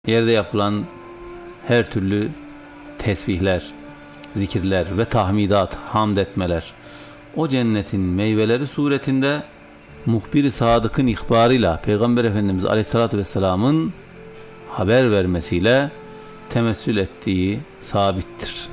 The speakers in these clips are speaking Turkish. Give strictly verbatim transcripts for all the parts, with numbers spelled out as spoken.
Yerde yapılan her türlü tesbihler, zikirler ve tahmidat, hamd etmeler, o cennetin meyveleri suretinde muhbir-i sadıkın ihbarıyla Peygamber Efendimiz Aleyhisselatü Vesselam'ın haber vermesiyle temessül ettiği sabittir.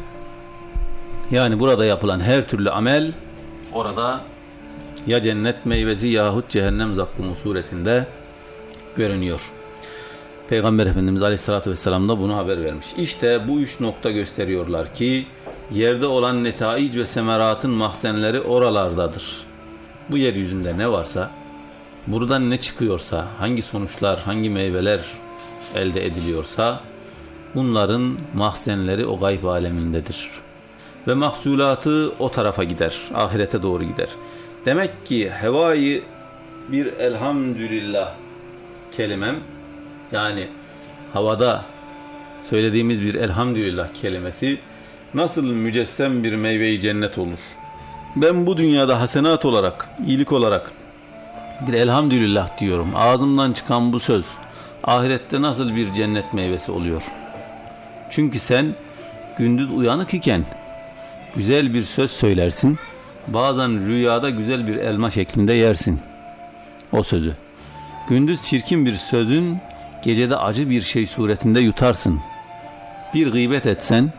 Yani burada yapılan her türlü amel orada ya cennet meyvesi yahut cehennem zakkumu suretinde görünüyor. Peygamber Efendimiz Aleyhisselatü Vesselam da bunu haber vermiş. İşte bu üç nokta gösteriyorlar ki yerde olan netaic ve semeratın mahzenleri oralardadır. Bu yeryüzünde ne varsa, buradan ne çıkıyorsa, hangi sonuçlar, hangi meyveler elde ediliyorsa bunların mahzenleri o gayb alemindedir. Ve mahsulatı o tarafa gider, ahirete doğru gider. Demek ki hevayı bir elhamdülillah kelimem, yani havada söylediğimiz bir elhamdülillah kelimesi nasıl mücessem bir meyve-i cennet olur. Ben bu dünyada hasenat olarak, iyilik olarak bir elhamdülillah diyorum. Ağzımdan çıkan bu söz ahirette nasıl bir cennet meyvesi oluyor? Çünkü sen gündüz uyanık iken güzel bir söz söylersin. Bazen rüyada güzel bir elma şeklinde yersin o sözü. Gündüz çirkin bir sözün gecede acı bir şey suretinde yutarsın. Bir gıybet etsen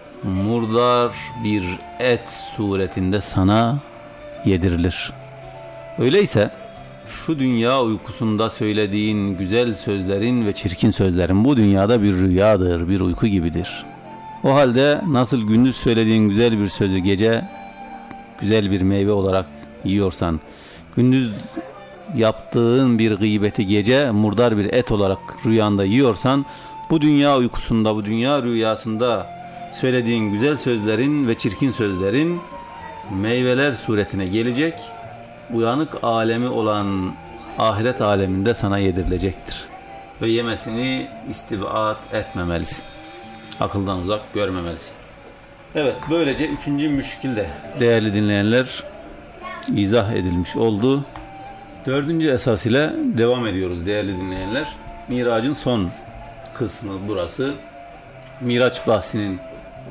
murdar bir et suretinde sana yedirilir. Öyleyse şu dünya uykusunda söylediğin güzel sözlerin ve çirkin sözlerin bu dünyada bir rüyadır, bir uyku gibidir. O halde nasıl gündüz söylediğin güzel bir sözü gece güzel bir meyve olarak yiyorsan, gündüz yaptığın bir gıybeti gece murdar bir et olarak rüyanda yiyorsan, bu dünya uykusunda, bu dünya rüyasında söylediğin güzel sözlerin ve çirkin sözlerin meyveler suretine gelecek, uyanık alemi olan ahiret aleminde sana yedirilecektir. Ve yemesini istibat etmemelisin. Akıldan uzak görmemelisin. Evet, böylece üçüncü müşkil de değerli dinleyenler izah edilmiş oldu. Dördüncü esas ile devam ediyoruz değerli dinleyenler. Miracın son kısmı burası. Miraç bahsinin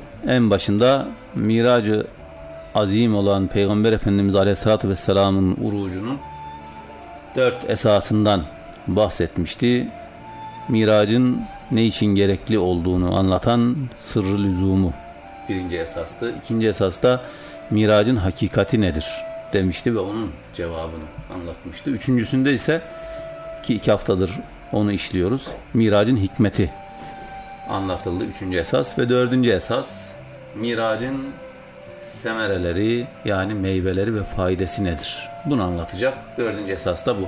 en başında miracı azim olan Peygamber Efendimiz Aleyhisselatü Vesselam'ın urucunun dört esasından bahsetmişti. Miracın ne için gerekli olduğunu anlatan sırrı lüzumu birinci esastı. İkinci esasta miracın hakikati nedir demişti ve onun cevabını anlatmıştı. Üçüncüsünde ise ki iki haftadır onu işliyoruz. Miracın hikmeti anlatıldı. Üçüncü esas ve dördüncü esas miracın semereleri yani meyveleri ve faydası nedir? Bunu anlatacak. Dördüncü esas da bu.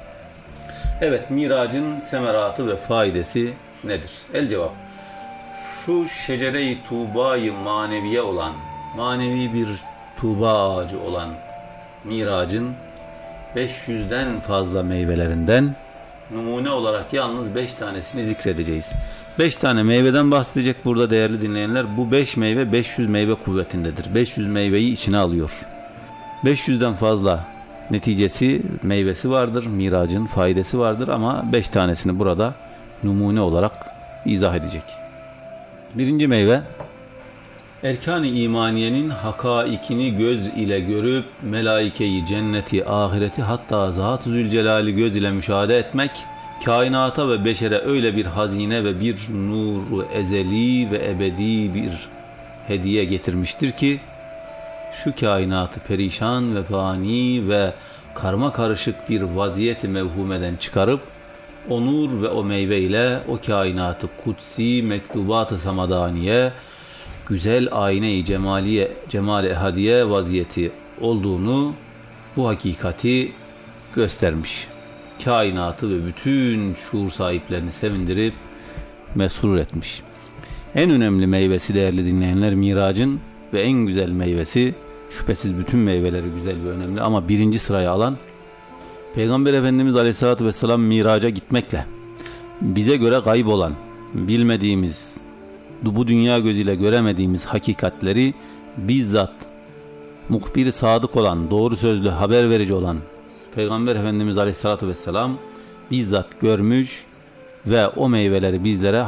Evet, miracın semeratı ve faydası nedir? El cevap. Şu şecere-i tuğba-i maneviye olan, manevi bir tuğba ağacı olan miracın beş yüzden fazla meyvelerinden numune olarak yalnız beş tanesini zikredeceğiz. beş tane meyveden bahsedecek burada değerli dinleyenler. Bu beş meyve beş yüz meyve kuvvetindedir. beş yüz meyveyi içine alıyor. beş yüzden fazla neticesi, meyvesi vardır. Miracın faydası vardır ama beş tanesini burada numune olarak izah edecek. Birinci meyve, Erkan-ı imaniyenin hakaikini göz ile görüp melaikeyi, cenneti, ahireti hatta Zat-ı Zülcelal'i göz ile müşahede etmek, kainata ve beşere öyle bir hazine ve bir nur ezeli ve ebedi bir hediye getirmiştir ki şu kainatı perişan ve fani ve karma karışık bir vaziyeti mevhumeden çıkarıp o nur ve o meyve ile o kainatı kutsi mektubat-ı samadaniye güzel ayne-i cemaliye, cemal-i ehadiye vaziyeti olduğunu, bu hakikati göstermiş. Kainatı ve bütün şuur sahiplerini sevindirip mesrur etmiş. En önemli meyvesi değerli dinleyenler miracın ve en güzel meyvesi, şüphesiz bütün meyveleri güzel ve önemli ama birinci sıraya alan Peygamber Efendimiz Aleyhisselatü Vesselam miraca gitmekle bize göre gayb olan, bilmediğimiz, bu dünya gözüyle göremediğimiz hakikatleri bizzat muhbir sadık olan, doğru sözlü haber verici olan Peygamber Efendimiz Aleyhisselatü Vesselam bizzat görmüş ve o meyveleri bizlere